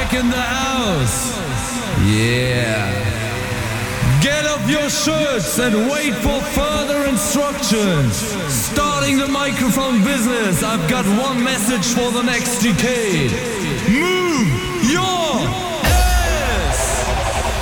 back in the house. Yeah. Get up your shirts and wait for further instructions. Starting the microphone business, I've got one message for the next decade. Move!